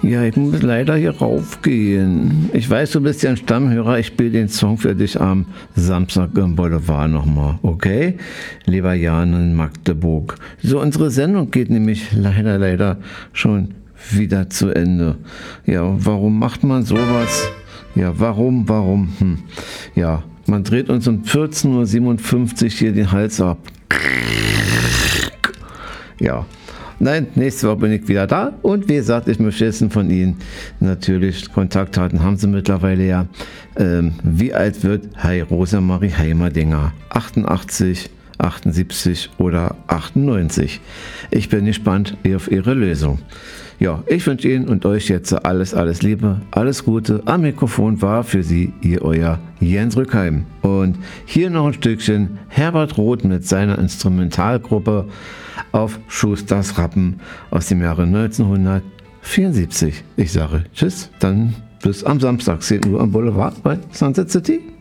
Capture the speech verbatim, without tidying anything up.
Ja, ich muss leider hier raufgehen. Ich weiß, du bist ja ein Stammhörer. Ich spiele den Song für dich am Samstag im Boulevard nochmal, okay? Lieber Jan in Magdeburg. So, unsere Sendung geht nämlich leider, leider schon wieder zu Ende. Ja, warum macht man sowas? Ja, warum, warum? Hm. Ja, man dreht uns um vierzehn Uhr siebenundfünfzig hier den Hals ab. Ja. Nein, nächste Woche bin ich wieder da und wie gesagt, ich möchte wissen von Ihnen natürlich, Kontaktdaten haben Sie mittlerweile ja. Ähm, wie alt wird Hi Rosemarie Heimerdinger? achtundachtzig, achtundsiebzig oder achtundneunzig? Ich bin gespannt auf Ihre Lösung. Ja, ich wünsche Ihnen und euch jetzt alles, alles Liebe, alles Gute. Am Mikrofon war für Sie Ihr euer Jens Rückheim. Und hier noch ein Stückchen Herbert Roth mit seiner Instrumentalgruppe auf Schusters Rappen aus dem Jahre neunzehnhundertvierundsiebzig. Ich sage Tschüss, dann bis am Samstag, zehn Uhr am Boulevard bei Sunset City.